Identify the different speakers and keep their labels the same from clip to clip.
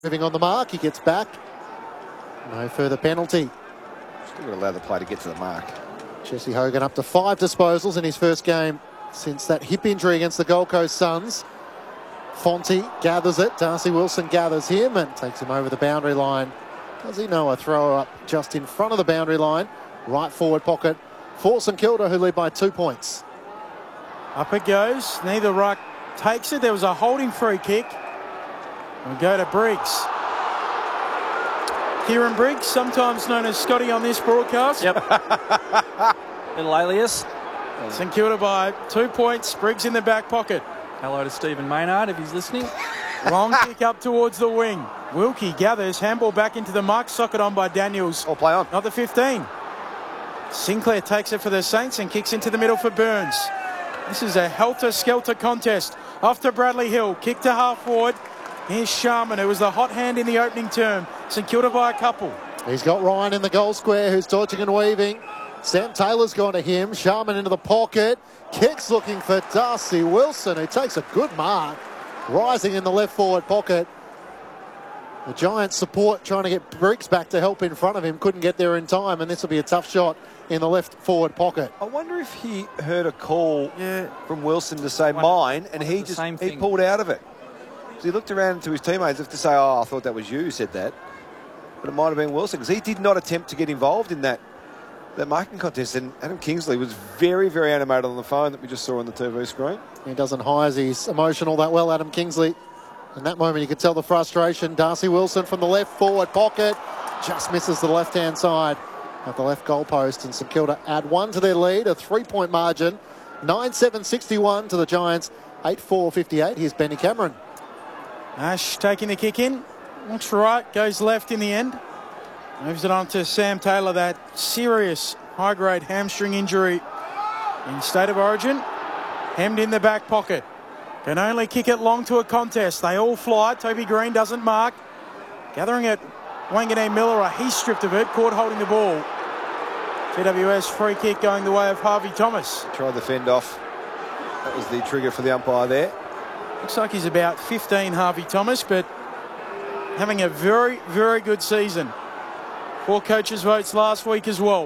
Speaker 1: Moving on the mark, he gets back. No further penalty.
Speaker 2: Still got to allow the player to get to the mark.
Speaker 1: Jesse Hogan up to 5 disposals in his first game since that hip injury against the Gold Coast Suns. Fonte gathers it. Darcy Wilson gathers him and takes him over the boundary line. Does he know a throw up just in front of the boundary line? Right forward pocket for St Kilda, who lead by 2 points.
Speaker 3: Up it goes. Neither ruck takes it. There was a holding free kick. We'll go to Briggs. Kieran Briggs, sometimes known as Scotty on this broadcast.
Speaker 4: Yep. Little alias.
Speaker 3: St Kilda by 2 points. Briggs in the back pocket.
Speaker 4: Hello to Stephen Maynard if he's listening.
Speaker 3: Long kick up towards the wing. Wilkie gathers. Handball back into the mark. Socket on by Daniels.
Speaker 2: Oh, play on.
Speaker 3: Not the 15. Sinclair takes it for the Saints and kicks into the middle for Burns. This is a helter-skelter contest. Off to Bradley Hill. Kick to half forward. Here's Sharman, who was the hot hand in the opening term. St Kilda by a couple.
Speaker 1: He's got Ryan in the goal square, who's dodging and weaving. Sam Taylor's gone to him. Sharman into the pocket. Kicks looking for Darcy Wilson, who takes a good mark. Rising in the left forward pocket. The Giants support trying to get Briggs back to help in front of him. Couldn't get there in time, and this will be a tough shot in the left forward pocket.
Speaker 2: I wonder if he heard a call from Wilson to say mine, and he pulled out of it. So he looked around to his teammates as if to say, oh, I thought that was you who said that. But it might have been Wilson, because he did not attempt to get involved in that marking contest. And Adam Kingsley was very, very animated on the phone that we just saw on the TV screen.
Speaker 1: He doesn't hide his emotional that well, Adam Kingsley. In that moment, you could tell the frustration. Darcy Wilson from the left forward pocket just misses the left-hand side of the left goalpost. And St Kilda add 1 to their lead, a 3-point margin. 9-7-61 to the Giants, 8-4-58. Here's Benny Cameron.
Speaker 3: Ash taking the kick in. Looks right, goes left in the end. Moves it on to Sam Taylor, that serious high-grade hamstring injury in State of Origin. Hemmed in the back pocket. Can only kick it long to a contest. They all fly. Toby Green doesn't mark. Gathering it, Wanganeen Miller, he's stripped of it, caught holding the ball. GWS free kick going the way of Harvey Thomas.
Speaker 2: Tried the fend off. That was the trigger for the umpire there.
Speaker 3: Looks like he's about 15, Harvey Thomas, but having a very, very good season. 4 coaches' votes last week as well.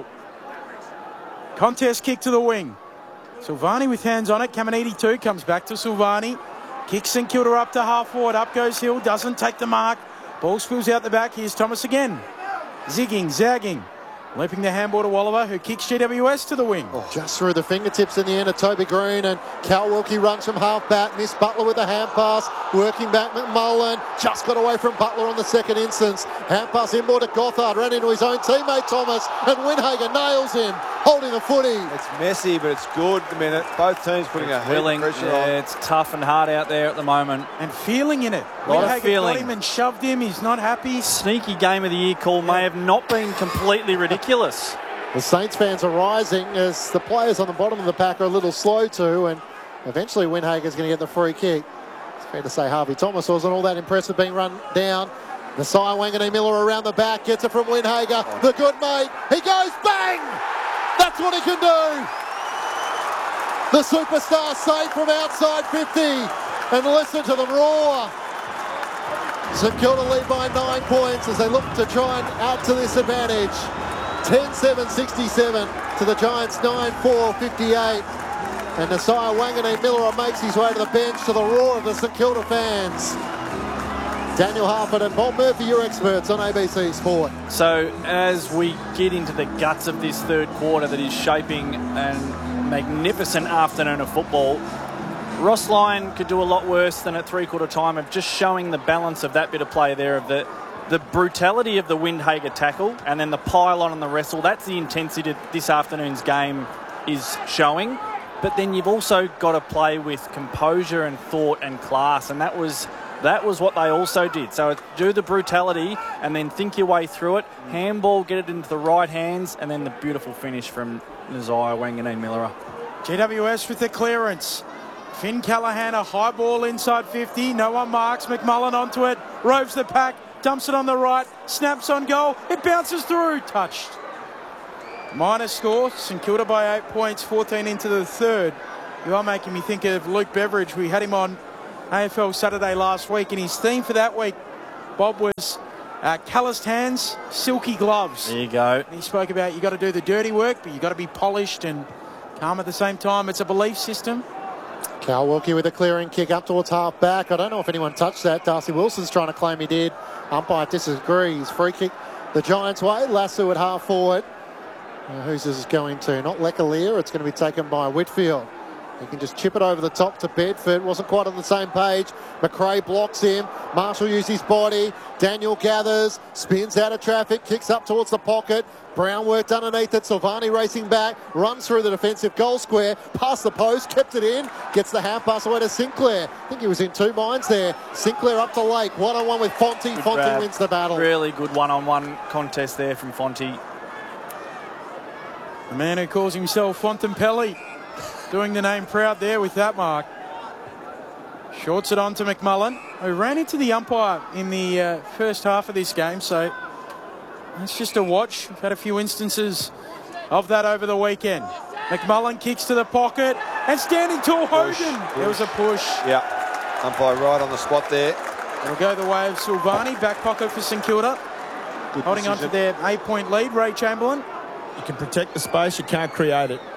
Speaker 3: Contest kick to the wing. Silvani with hands on it. Caminiti 2 comes back to Silvani. Kicks St Kilda up to half forward. Up goes Hill. Doesn't take the mark. Ball spills out the back. Here's Thomas again. Zigging, zagging. Looping the handball to Wallaver, who kicks GWS to the wing.
Speaker 1: Just through the fingertips in the end of Toby Green, and Cal Wilkie runs from half back. Miss Butler with a hand pass, working back McMullen. Just got away from Butler on the second instance. Hand pass inboard to Gothard, ran into his own teammate Thomas, and Windhager nails him, holding the footy.
Speaker 2: It's messy, but it's good at the minute. Both teams putting a heap of pressure on.
Speaker 4: It's tough and hard out there at the moment.
Speaker 3: And feeling in it.
Speaker 4: Windhager
Speaker 3: got him and shoved him. He's not happy.
Speaker 4: Sneaky game of the year call may have not been completely ridiculous.
Speaker 1: The Saints fans are rising as the players on the bottom of the pack are a little slow too, and eventually Windhager's going to get the free kick. It's fair to say Harvey Thomas wasn't all that impressed with being run down. Nasai Wanganeen Miller around the back, gets it from Windhager. The good mate, he goes bang! That's what he can do! The superstar saved from outside 50, and listen to them roar. St Kilda lead by 9 points as they look to try and add to this advantage. 10-7-67 to the Giants, 9-4-58. And Nasiah Wanganeen Miller makes his way to the bench to the roar of the St Kilda fans. Daniel Harford and Bob Murphy, your experts on ABC Sport.
Speaker 4: So as we get into the guts of this third quarter that is shaping a magnificent afternoon of football, Ross Lyon could do a lot worse than at three-quarter time of just showing the balance of that bit of play there, of the brutality of the Windhager tackle and then the pile-on and the wrestle. That's the intensity that this afternoon's game is showing. But then you've also got to play with composure and thought and class, and that was what they also did. So do the brutality and then think your way through it. Handball, get it into the right hands, and then the beautiful finish from Nasiah Wanganeen Miller.
Speaker 3: GWS with the clearance. Finn Callaghan, a high ball inside 50. No one marks. McMullen onto it. Roves the pack. Dumps it on the right. Snaps on goal. It bounces through. Touched. Minor score. St Kilda by 8 points. 14 into the third. You are making me think of Luke Beveridge. We had him on AFL Saturday last week, and his theme for that week Bob, was calloused hands, silky gloves.
Speaker 4: There you go.
Speaker 3: And he spoke about you got to do the dirty work, but you got to be polished and calm at the same time. It's a belief system.
Speaker 1: Cal Wilkie with a clearing kick up towards half back. I don't know if anyone touched that. Darcy Wilson's trying to claim he did. Umpire disagrees. Free kick the Giants' way. Lasso at half forward. Who's this going to? Not Lecalier. It's going to be taken by Whitfield. He can just chip it over the top to Bedford. Wasn't quite on the same page. McRae blocks him. Marshall uses his body. Daniel gathers. Spins out of traffic. Kicks up towards the pocket. Brown worked underneath it. Silvani racing back. Runs through the defensive goal square. Past the post. Kept it in. Gets the hand pass away to Sinclair. I think he was in two minds there. Sinclair up to Lake. One-on-one with Fonte. Fonte wins the battle.
Speaker 4: Really good one-on-one contest there from Fonte.
Speaker 3: The man who calls himself Fontempelli. Doing the name proud there with that mark. Shorts it on to McMullen, who ran into the umpire in the first half of this game. So it's just a watch. We've had a few instances of that over the weekend. McMullen kicks to the pocket and standing tall Hogan. There was a push.
Speaker 2: Yeah. Umpire right on the spot there.
Speaker 3: It'll go the way of Silvani. Back pocket for St Kilda.
Speaker 2: Good
Speaker 3: holding on to their 8-point lead. Ray Chamberlain.
Speaker 5: You can protect the space, you can't create it.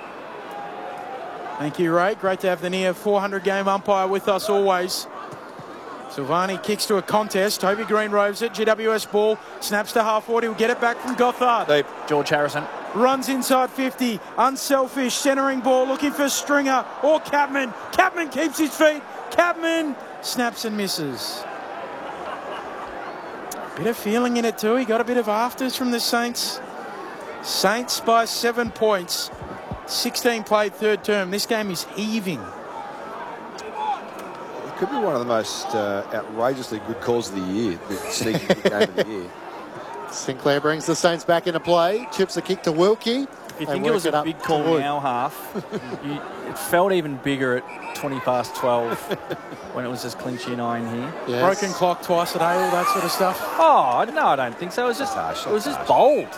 Speaker 3: Thank you, Ray. Great to have the near 400-game umpire with us always. Silvani kicks to a contest. Toby Green roves it. GWS ball. Snaps to half forward. He'll get it back from Gothard.
Speaker 2: Deep.
Speaker 4: George Harrison.
Speaker 3: Runs inside 50. Unselfish. Centering ball. Looking for Stringer or Capman. Capman keeps his feet. Capman snaps and misses. Bit of feeling in it too. He got a bit of afters from the Saints. Saints by 7 points. 16 played third term. This game is heaving.
Speaker 2: It could be one of the most outrageously good calls of the year. The sneaky good game of the year.
Speaker 1: Sinclair brings the Saints back into play. Chips a kick to Wilkie.
Speaker 4: If you think it was a big call now half, it felt even bigger at 20 past 12 when it was just Clinchy and I in here.
Speaker 1: Yes.
Speaker 3: Broken clock twice a day, all that sort of stuff.
Speaker 4: Oh, no, I don't think so. It was just, bold.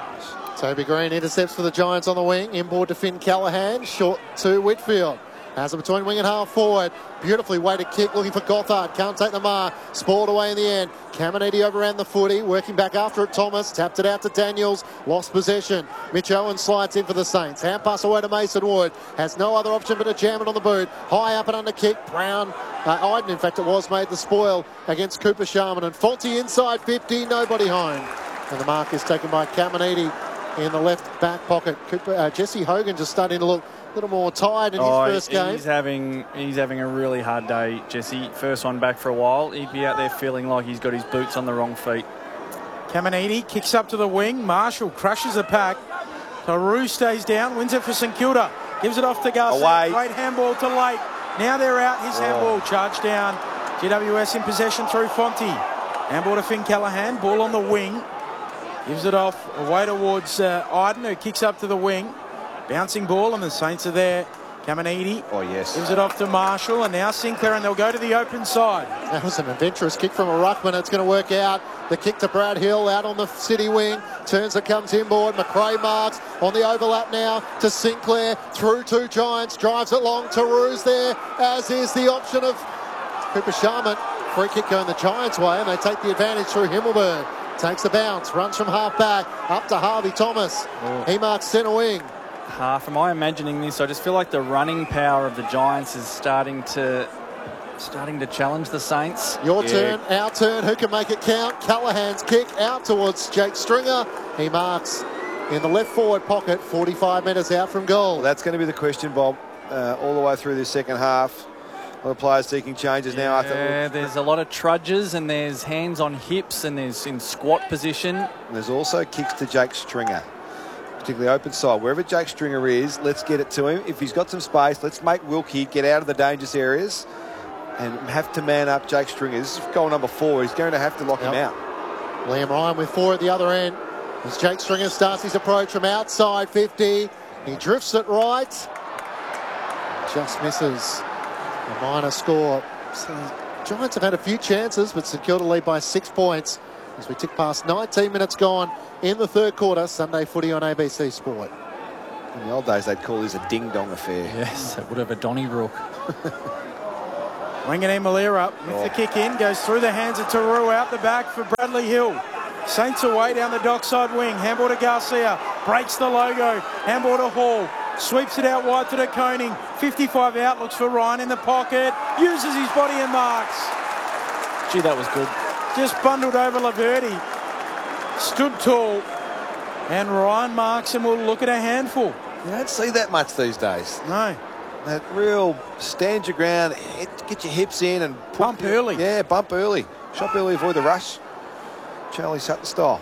Speaker 1: Toby Green intercepts for the Giants on the wing. Inboard to Finn Callahan. Short to Whitfield. Has it between wing and half forward. Beautifully weighted kick looking for Gothard. Can't take the mark. Spoiled away in the end. Caminiti overran the footy. Working back after it. Thomas tapped it out to Daniels. Lost possession. Mitch Owen slides in for the Saints. Hand pass away to Mason Wood. Has no other option but to jam it on the boot. High up and under kick. Brown. Iden, in fact, it was made the spoil against Cooper Sharman. And Fonte inside 50. Nobody home. And the mark is taken by Caminiti in the left back pocket. Jesse Hogan just starting to look a little more tired in his first game.
Speaker 4: He's having a really hard day, Jesse. First one back for a while. He'd be out there feeling like he's got his boots on the wrong feet.
Speaker 3: Caminiti kicks up to the wing. Marshall crushes the pack. Taru stays down, wins it for St Kilda. Gives it off to Garcia.
Speaker 2: Away.
Speaker 3: Great handball to Lake. Now they're out. His handball charged down. GWS in possession through Fonte. Handball to Finn Callahan. Ball on the wing. Gives it off away towards Iden, who kicks up to the wing. Bouncing ball, and the Saints are there. Caminiti.
Speaker 2: Oh, yes.
Speaker 3: Gives it off to Marshall, and now Sinclair, and they'll go to the open side.
Speaker 1: That was an adventurous kick from a ruckman. It's going to work out. The kick to Brad Hill out on the city wing. Turns it, comes inboard. McRae marks on the overlap now to Sinclair. Through two Giants. Drives it long. Taru's there, as is the option of Cooper Sharman. Free kick going the Giants' way, and they take the advantage through Himmelberg. Takes the bounce, runs from half back, up to Harvey Thomas. He marks centre wing.
Speaker 4: Half. Am I imagining this? I just feel like the running power of the Giants is starting to challenge the Saints.
Speaker 1: Your turn, our turn. Who can make it count? Callahan's kick out towards Jake Stringer. He marks in the left forward pocket, 45 metres out from goal.
Speaker 2: Well, that's going to be the question, Bob, all the way through this second half. A lot of players seeking changes now.
Speaker 4: Yeah, there's a lot of trudges, and there's hands on hips, and there's in squat position.
Speaker 2: And there's also kicks to Jake Stringer, particularly open side. Wherever Jake Stringer is, let's get it to him. If he's got some space, let's make Wilkie get out of the dangerous areas and have to man up Jake Stringer. This is goal number 4. He's going to have to lock him out.
Speaker 1: Liam Ryan with 4 at the other end. As Jake Stringer starts his approach from outside 50. He drifts it right. Just misses. A minor score. So Giants have had a few chances, but St Kilda lead by 6 points as we tick past 19 minutes gone in the third quarter. Sunday footy on ABC Sport.
Speaker 2: In the old days, they'd call this a ding-dong affair.
Speaker 4: Yes, it would have a Donnybrook.
Speaker 3: Wanganeen Malira with the kick in, goes through the hands of Taru, out the back for Bradley Hill. Saints away down the dockside wing. Handball to Garcia. Breaks the logo. Handball to Hall. Sweeps it out wide to De Koning. 55 out. Looks for Ryan in the pocket. Uses his body and marks.
Speaker 4: Gee, that was good.
Speaker 3: Just bundled over Laverty. Stood tall. And Ryan marks and will look at a handful.
Speaker 2: You don't see that much these days.
Speaker 3: No.
Speaker 2: That real stand your ground, get your hips in and...
Speaker 3: Bump early.
Speaker 2: Yeah, bump early. Shop early, avoid the rush. Charlie Sutton style.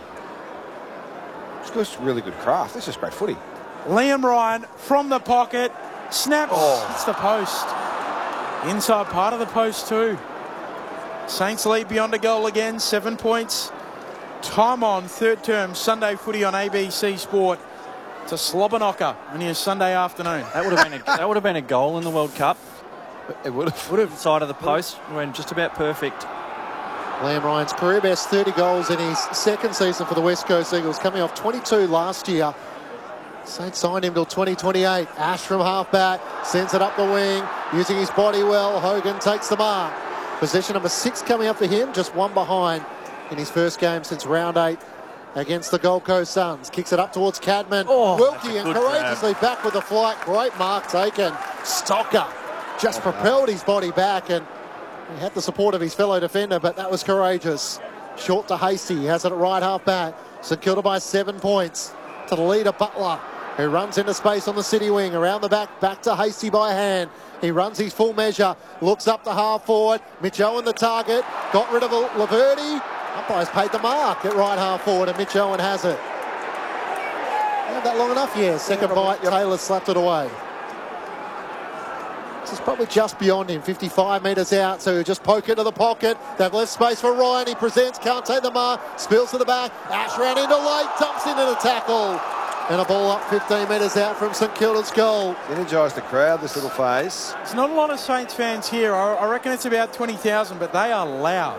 Speaker 2: It's just really good craft. This is great footy.
Speaker 3: Liam Ryan from the pocket. Snaps.
Speaker 2: Oh.
Speaker 3: Hits the post. Inside part of the post too. Saints lead beyond a goal again. 7 points. Time on. Third term. Sunday footy on ABC Sport. It's a slobber knocker on your Sunday afternoon.
Speaker 4: That would have been a goal in the World Cup.
Speaker 2: It would have.
Speaker 4: Side of the post. Went just about perfect.
Speaker 1: Liam Ryan's career best 30 goals in his second season for the West Coast Eagles, coming off 22 last year. Saints signed him till 2028. Ash from halfback sends it up the wing, using his body well. Hogan takes the mark. Position number 6 coming up for him, just one behind in his first game since round 8 against the Gold Coast Suns. Kicks it up towards Cadman. Wilkie and courageously back with the flight. Great mark taken. Stocker just propelled his body back, and he had the support of his fellow defender, but that was courageous. Short to Hasty. He has it at right half back. St Kilda by 7 points to the leader, Butler, who runs into space on the city wing. Around the back to Hasty by hand. He runs his full measure. Looks up the half forward. Mitch Owen the target. Got rid of Laverty. Umpire's paid the mark at right half forward, and Mitch Owen has it. Had that long enough? Yeah, second bite. Taylor slapped it away. This is probably just beyond him, 55 metres out, so he'll just poke into the pocket. They've left space for Ryan. He presents, can't take the mark, spills to the back. Ash ran into late, dumps into the tackle. And a ball up 15 metres out from St Kilda's goal.
Speaker 2: Energised the crowd, this little phase.
Speaker 3: There's not a lot of Saints fans here. I reckon it's about 20,000, but they are loud.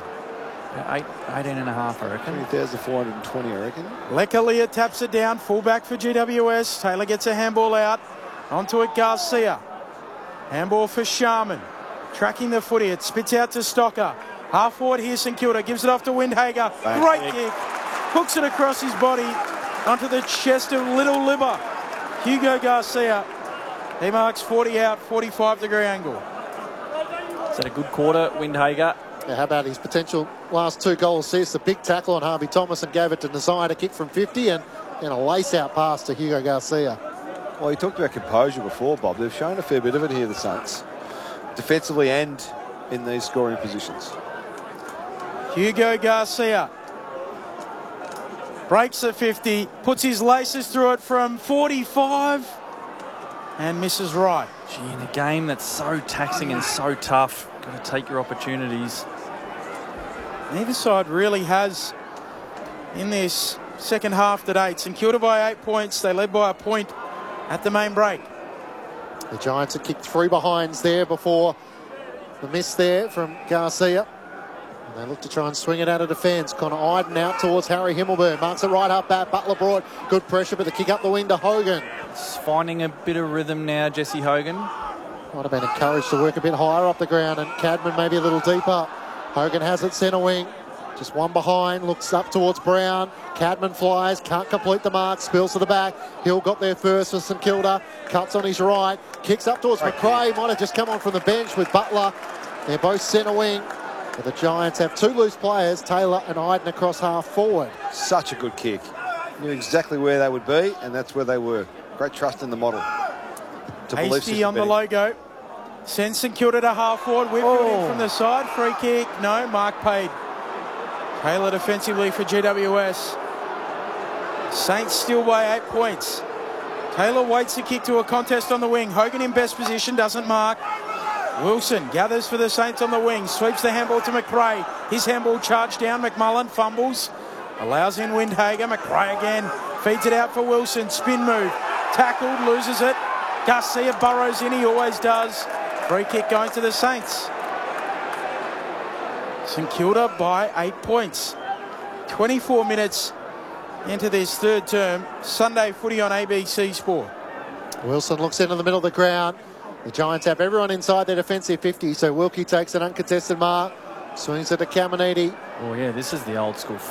Speaker 4: 18 and a half, I reckon.
Speaker 2: 20,420, I reckon.
Speaker 3: Lekalia taps it down, fullback for GWS. Taylor gets a handball out. Onto it, Garcia. Handball for Sharman. Tracking the footy. It spits out to Stocker. Half forward here, St Kilda. Gives it off to Windhager. Great kick. Hooks it across his body onto the chest of Little Libber. Hugo Garcia. He marks 40 out, 45-degree angle.
Speaker 4: Is that a good quarter, Windhager?
Speaker 1: Yeah, how about his potential last 2 goal assists? A big tackle on Harvey Thomas and gave it to Desire to kick from 50, and then a lace-out pass to Hugo Garcia.
Speaker 2: Well, you talked about composure before, Bob. They've shown a fair bit of it here, the Saints. Defensively and in these scoring positions.
Speaker 3: Hugo Garcia breaks the 50, puts his laces through it from 45 and misses right.
Speaker 4: Gee, in a game that's so taxing and so tough, got to take your opportunities.
Speaker 3: Neither side really has in this second half to date. St Kilda by 8 points. They led by a point at the main break.
Speaker 1: The Giants had kicked 3 behinds there before the miss there from Garcia. And they look to try and swing it out of defence. Connor Iden out towards Harry Himmelberg. Marks it right up back. Butler brought good pressure, but the kick up the wing to Hogan.
Speaker 4: It's finding a bit of rhythm now, Jesse Hogan.
Speaker 1: Might have been encouraged to work a bit higher up the ground, and Cadman maybe a little deeper. Hogan has it centre wing. Just one behind, looks up towards Brown. Cadman flies, can't complete the mark, spills to the back. Hill got there first for St Kilda. Cuts on his right, kicks up towards McRae. Might have just come on from the bench with Butler. They're both centre wing. But the Giants have 2 loose players, Taylor and Iden, across half forward.
Speaker 2: Such a good kick. Knew exactly where they would be, and that's where they were. Great trust in the model.
Speaker 3: Hasty on the logo. Sends St Kilda to half forward. Whitfield in from the side. Free kick. No, mark paid. Taylor defensively for GWS. Saints still by 8 points. Taylor waits the kick to a contest on the wing. Hogan in best position, doesn't mark. Wilson gathers for the Saints on the wing. Sweeps the handball to McRae. His handball charged down. McMullen fumbles. Allows in Windhager. McRae again. Feeds it out for Wilson. Spin move. Tackled. Loses it. Garcia burrows in. He always does. Free kick going to the Saints. St Kilda by 8 points. 24 minutes into this third term. Sunday footy on ABC Sport.
Speaker 1: Wilson looks into the middle of the ground. The Giants have everyone inside their defensive 50, so Wilkie takes an uncontested mark, swings it to Caminiti.
Speaker 4: Oh, yeah, this is the old school